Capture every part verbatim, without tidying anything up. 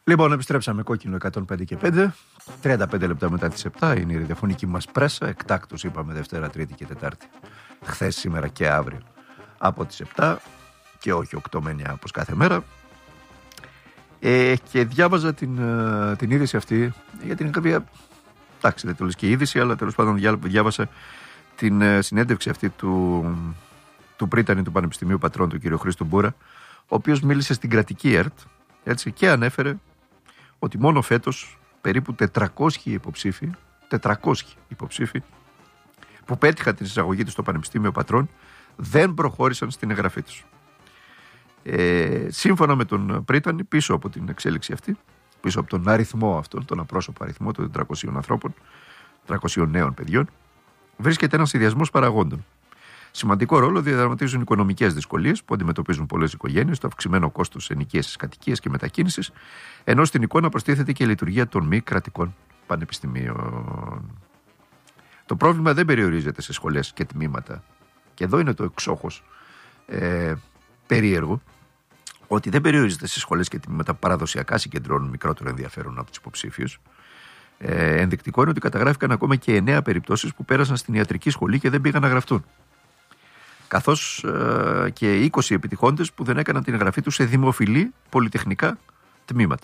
Λοιπόν, επιστρέψαμε κόκκινο εκατόν πέντε και πέντε. τριάντα πέντε λεπτά μετά τις επτά είναι η ραδιοφωνική μας πρέσα. Εκτάκτως είπαμε Δευτέρα, Τρίτη και Τετάρτη. Χθες, σήμερα και αύριο από τις επτά και όχι οκτώ με εννιά όπως κάθε μέρα. Ε, και διάβαζα την, την είδηση αυτή για την οποία, εντάξει, δεν το λες και είδηση, αλλά τέλος πάντων διάβασα την συνέντευξη αυτή του, του πρίτανη του Πανεπιστημίου Πατρών, του κ. Χρήστου Μπούρα, ο οποίος μίλησε στην κρατική ΕΡΤ, έτσι, και ανέφερε ότι μόνο φέτος περίπου τετρακόσιοι υποψήφοι, τετρακόσιοι υποψήφοι που πέτυχαν την εισαγωγή τους στο Πανεπιστήμιο Πατρών δεν προχώρησαν στην εγγραφή τους. Ε, σύμφωνα με τον πρίτανη, πίσω από την εξέλιξη αυτή, πίσω από τον αριθμό αυτόν, τον απρόσωπο αριθμό των τετρακοσίων ανθρώπων, τετρακοσίων νέων παιδιών, βρίσκεται ένας συνδυασμός παραγόντων. Σημαντικό ρόλο διαδραματίζουν οι οικονομικές δυσκολίες που αντιμετωπίζουν πολλές οικογένειες, το αυξημένο κόστος ενοικίασης κατοικίας και μετακίνησης, ενώ στην εικόνα προστίθεται και η λειτουργία των μη κρατικών πανεπιστημίων. Το πρόβλημα δεν περιορίζεται σε σχολές και τμήματα. Και εδώ είναι το εξόχως ε, περίεργο, ότι δεν περιορίζεται σε σχολές και τμήματα που παραδοσιακά συγκεντρώνουν μικρότερο ενδιαφέρον από τους υποψήφιους. Ε, ενδεικτικό είναι ότι καταγράφηκαν ακόμα και εννέα περιπτώσεις που πέρασαν στην ιατρική σχολή και δεν πήγαν να γραφτούν. Καθώς ε, και είκοσι επιτυχόντες που δεν έκαναν την εγγραφή τους σε δημοφιλή πολυτεχνικά τμήματα.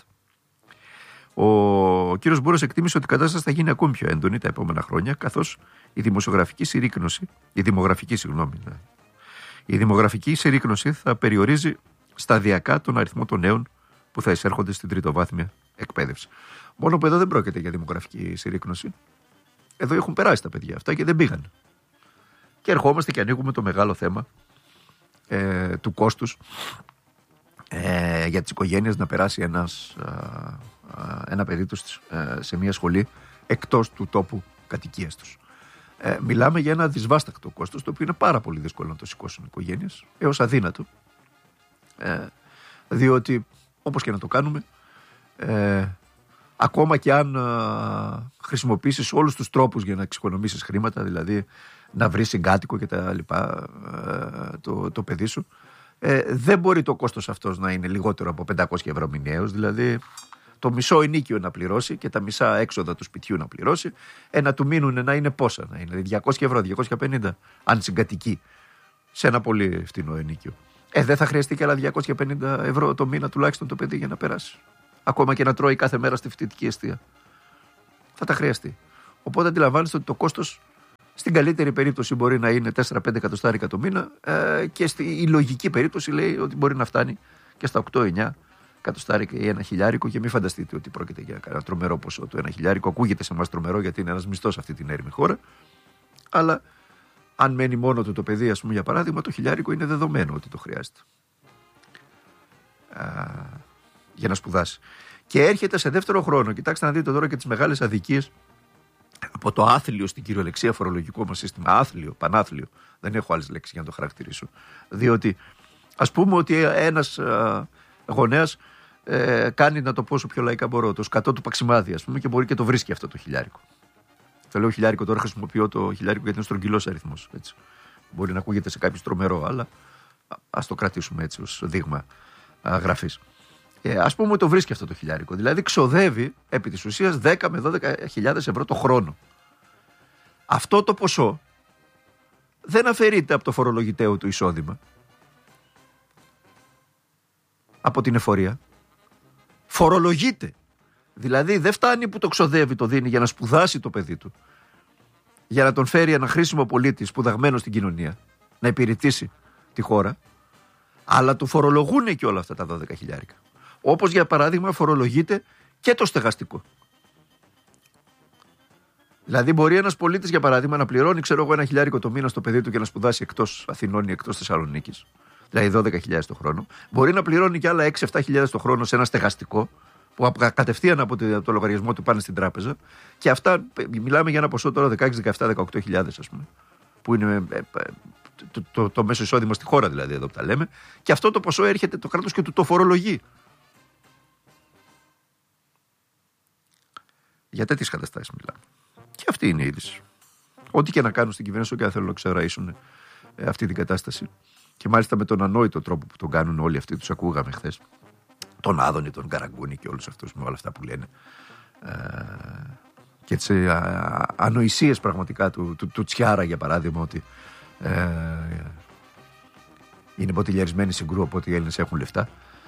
Ο κύριος Μπούρας εκτίμησε ότι η κατάσταση θα γίνει ακόμη πιο έντονη τα επόμενα χρόνια, καθώς η δημοσιογραφική συρρίκνωση, η δημογραφική, συγγνώμη, ναι, η δημογραφική συρρίκνωση θα περιορίζει σταδιακά τον αριθμό των νέων που θα εισέρχονται στην τριτοβάθμια εκπαίδευση. Μόνο που εδώ δεν πρόκειται για δημογραφική συρρίκνωση. Εδώ έχουν περάσει τα παιδιά αυτά και δεν πήγαν. Και ερχόμαστε και ανοίγουμε το μεγάλο θέμα ε, του κόστους ε, για τις οικογένειες να περάσει ένας, α, α, ένα παιδί τους ε, σε μια σχολή εκτός του τόπου κατοικίας τους. Ε, μιλάμε για ένα δυσβάστακτο κόστος, το οποίο είναι πάρα πολύ δύσκολο να το σηκώσουν οι οικογένειες, έως αδύνατο. Ε, διότι, όπως και να το κάνουμε, ε, ακόμα και αν α, χρησιμοποιήσεις όλους τους τρόπους για να εξοικονομήσεις χρήματα, δηλαδή να βρεις συγκάτοικο και τα λοιπά, ε, το, το παιδί σου, ε, δεν μπορεί το κόστος αυτός να είναι λιγότερο από πεντακόσια ευρώ μηνιαίως, δηλαδή το μισό ενοίκιο να πληρώσει και τα μισά έξοδα του σπιτιού να πληρώσει, ε, να του μείνουν να είναι πόσα, να είναι δηλαδή διακόσια ευρώ, διακόσια πενήντα, αν συγκατοικεί σε ένα πολύ φτηνό ενοίκιο. Ε, δεν θα χρειαστεί και άλλα διακόσια πενήντα ευρώ το μήνα τουλάχιστον το παιδί για να περάσει. Ακόμα και να τρώει κάθε μέρα στη φοιτητική εστία. Θα τα χρειαστεί. Οπότε αντιλαμβάνεστε ότι το κόστος στην καλύτερη περίπτωση μπορεί να είναι τέσσερα με πέντε εκατοστάρικα το μήνα ε, και στη, η λογική περίπτωση λέει ότι μπορεί να φτάνει και στα οκτώ εννιά εκατοστάρικα ή ένα χιλιάρικο, και μην φανταστείτε ότι πρόκειται για ένα τρομερό ποσό. Το ένα χιλιάρικο ακούγεται σε εμάς τρομερό γιατί είναι ένας μισθός αυτή την έρημη χώρα, αλλά αν μένει μόνο του το παιδί, ας πούμε, για παράδειγμα, το χιλιάρικο είναι δεδομένο ότι το χρειάζεται Α, για να σπουδάσει. Και έρχεται σε δεύτερο χρόνο. Κοιτάξτε να δείτε τώρα και τις μεγάλες αδικίες από το άθλιο στην κυριολεξία φορολογικό μας σύστημα. Άθλιο, πανάθλιο. Δεν έχω άλλες λέξεις για να το χαρακτηρίσω. Διότι ας πούμε ότι ένας α, γονέας ε, κάνει, να το πω όσο πιο λαϊκά μπορώ, το σκατό του παξιμάδι, ας πούμε, και μπορεί και το βρίσκει αυτό το χιλιάρικο. Το λέω χιλιάρικο, τώρα χρησιμοποιώ το χιλιάρικο γιατί είναι στρογγυλός αριθμός. Έτσι. Μπορεί να ακούγεται σε κάποιους τρομερό, αλλά ας το κρατήσουμε έτσι ως δείγμα α, γραφής. Ε, ας πούμε ότι το βρίσκει αυτό το χιλιάρικο. Δηλαδή ξοδεύει επί της ουσίας δέκα με δώδεκα χιλιάδες ευρώ το χρόνο. Αυτό το ποσό δεν αφαιρείται από το φορολογητέο του εισόδημα, από την εφορία. Φορολογείται. Δηλαδή δεν φτάνει που το ξοδεύει, το δίνει για να σπουδάσει το παιδί του, για να τον φέρει ένα χρήσιμο πολίτη σπουδαγμένο στην κοινωνία, να υπηρετήσει τη χώρα, αλλά του φορολογούν και όλα αυτά τα δώδεκα χιλιάρικα. Όπως για παράδειγμα φορολογείται και το στεγαστικό. Δηλαδή μπορεί ένας πολίτης για παράδειγμα να πληρώνει, ξέρω εγώ, ένα χιλιάρικο το μήνα στο παιδί του για να σπουδάσει εκτός Αθηνών ή εκτός Θεσσαλονίκης, δηλαδή δώδεκα χιλιάδες το χρόνο. Μπορεί να πληρώνει και άλλα έξι με επτά χιλιάδες το χρόνο σε ένα στεγαστικό που κατευθείαν από το λογαριασμό του πάνε στην τράπεζα, και αυτά μιλάμε για ένα ποσό τώρα δεκαέξι, δεκαεπτά, δεκαοκτώ χιλιάδες, ας πούμε, που είναι το, το, το, το μέσο εισόδημα στη χώρα, δηλαδή εδώ που τα λέμε, και αυτό το ποσό έρχεται το κράτος και του το φορολογεί. Για τέτοιες καταστάσεις μιλάμε. Και αυτή είναι η είδηση. Ό,τι και να κάνουν στην κυβέρνηση, και αν θέλουν να ξεραίσουν αυτή την κατάσταση. Και μάλιστα με τον ανόητο τρόπο που τον κάνουν όλοι αυτοί, τους ακούγαμε χθες. τον Άδωνη, τον Καραγκούνη και όλους αυτούς με όλα αυτά που λένε. Ε, και τις ε, ανοησίες πραγματικά του, του, του Τσιάρα, για παράδειγμα, ότι ε, είναι μποτιλιαρισμένοι συγκρού, οπότε οι Έλληνες έχουν λεφτά.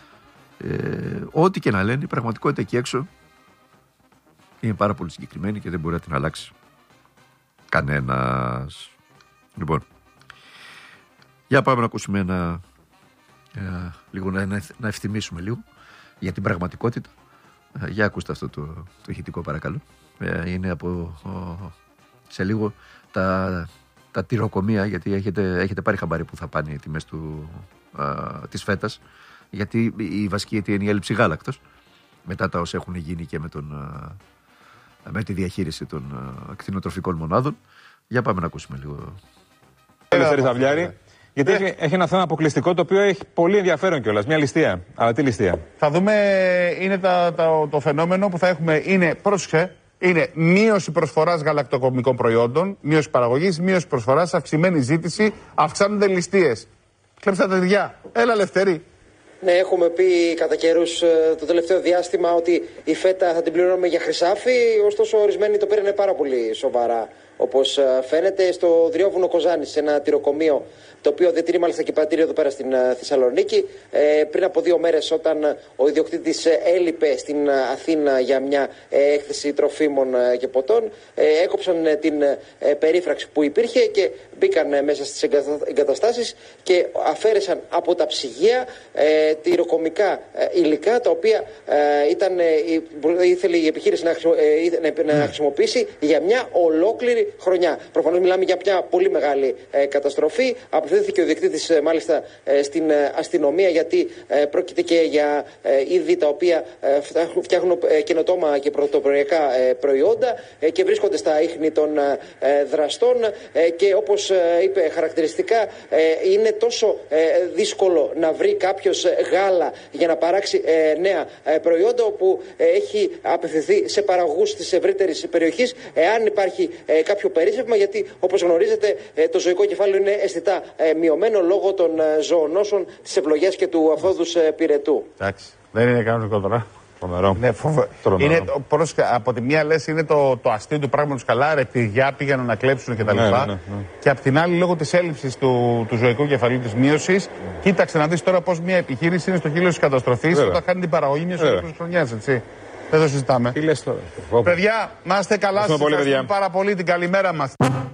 Ε, ό,τι και να λένε, η πραγματικότητα εκεί έξω είναι πάρα πολύ συγκεκριμένη και δεν μπορεί να την αλλάξει κανένας. Λοιπόν, για πάμε να ακούσουμε ένα, ε, λίγο να, να ευθυμίσουμε λίγο για την πραγματικότητα. Ε, για ακούστε αυτό το, το ηχητικό, παρακαλώ. Ε, είναι από ο, σε λίγο τα, τα τυροκομεία, γιατί έχετε, έχετε πάρει χαμπάρι που θα πάνε οι τιμές του, α, της φέτας, γιατί η βασική αιτία είναι η έλλειψη γάλακτος μετά τα όσα έχουν γίνει και με, τον, α, με τη διαχείριση των α, κτηνοτροφικών μονάδων. Για πάμε να ακούσουμε λίγο. Ελευθερή Σαβλιάρη, γιατί έχει, έχει ένα θέμα αποκλειστικό το οποίο έχει πολύ ενδιαφέρον κιόλας. Μια ληστεία. Αλλά τι ληστεία? Θα δούμε, είναι τα, τα, το φαινόμενο που θα έχουμε, είναι, πρόσεξε, είναι μείωση προσφοράς γαλακτοκομικών προϊόντων, μείωση παραγωγής, μείωση προσφοράς, αυξημένη ζήτηση, αυξάνονται ληστείες. Κλέψτε τα παιδιά. Έλα, Ελευθερή. Ναι, έχουμε πει κατά καιρούς το τελευταίο διάστημα ότι η φέτα θα την πληρώνουμε για χρυσάφι, ωστόσο ορισμένοι το πήρανε πάρα πολύ σοβαρά. Όπως φαίνεται στο Δριόβουνο Κοζάνης, σε ένα τυροκομείο, το οποίο διατηρεί μάλιστα και πατήριο εδώ πέρα στην Θεσσαλονίκη. Ε, πριν από δύο μέρες, όταν ο ιδιοκτήτης έλειπε στην Αθήνα για μια έκθεση τροφίμων και ποτών, ε, έκοψαν την περίφραξη που υπήρχε και μπήκαν μέσα στις εγκαταστάσεις και αφαίρεσαν από τα ψυγεία ε, τυροκομικά υλικά, τα οποία ε, ήταν, ε, ήθελε η επιχείρηση να, ε, να χρησιμοποιήσει για μια ολόκληρη χρονιά. Προφανώς μιλάμε για μια πολύ μεγάλη ε, καταστροφή. Απευθύνθηκε ο ιδιοκτήτης ε, μάλιστα ε, στην ε, αστυνομία, γιατί ε, πρόκειται και για ε, είδη τα οποία ε, φτιάχνουν ε, καινοτόμα και πρωτοποριακά ε, προϊόντα ε, και βρίσκονται στα ίχνη των ε, δραστών ε, και όπως ε, είπε χαρακτηριστικά ε, είναι τόσο ε, δύσκολο να βρει κάποιος γάλα για να παράξει ε, νέα ε, προϊόντα, όπου ε, έχει απευθυνθεί σε παραγωγούς της ευρύτερης περιοχής εάν υπάρχει ε, κάποιο περίσσευμα, γιατί όπως γνωρίζετε ε, το ζωικό κεφάλαιο είναι αισθητά ε, μειωμένο λόγω των ε, ζωονόσων της ευλογιάς και του αφόδους ε, πυρετού. Εντάξει, δεν είναι κανονικό τώρα. Τρομερό. Ναι, φοβε... είναι, προς, από τη μία λες είναι το, το αστείο του πράγματος, καλά, ρε παιδιά πήγαιναν να κλέψουν κτλ. Ναι, ναι, ναι. Και απ' την άλλη, λόγω της έλλειψης του, του ζωικού κεφαλαίου, της μείωσης, mm. κοίταξε να δεις τώρα πώς μια επιχείρηση είναι στο χείλος της καταστροφής όταν χάνει την παραγωγή μιας ολόκληρης χρονιάς, έτσι. Δεν το συζητάμε. Τι λες τώρα? Παιδιά, να είστε καλά, σας ευχαριστούμε πάρα πολύ, την καλημέρα μας.